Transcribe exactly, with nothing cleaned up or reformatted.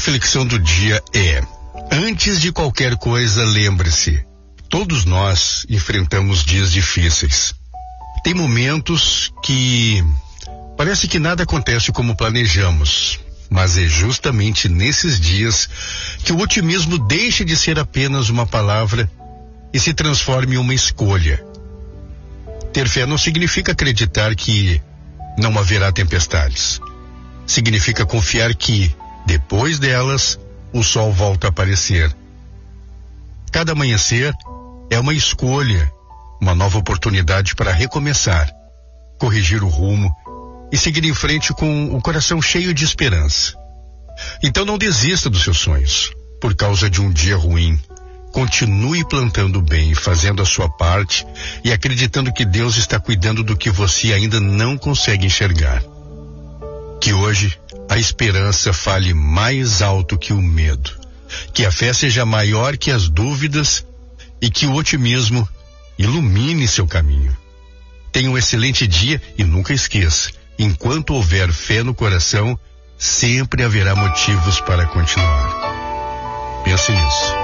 reflexão do dia é: antes de qualquer coisa, lembre-se, todos nós enfrentamos dias difíceis. Tem momentos que parece que nada acontece como planejamos, mas é justamente nesses dias que o otimismo deixa de ser apenas uma palavra e se transforma em uma escolha. Ter fé não significa acreditar que não haverá tempestades. Significa confiar que, depois delas, o sol volta a aparecer. Cada amanhecer é uma escolha, uma nova oportunidade para recomeçar, corrigir o rumo e seguir em frente com o coração cheio de esperança. Então não desista dos seus sonhos por causa de um dia ruim. Continue plantando bem, fazendo a sua parte e acreditando que Deus está cuidando do que você ainda não consegue enxergar. Que hoje a esperança fale mais alto que o medo, que a fé seja maior que as dúvidas e que o otimismo ilumine seu caminho. Tenha um excelente dia e nunca esqueça, enquanto houver fé no coração, sempre haverá motivos para continuar. Pense nisso.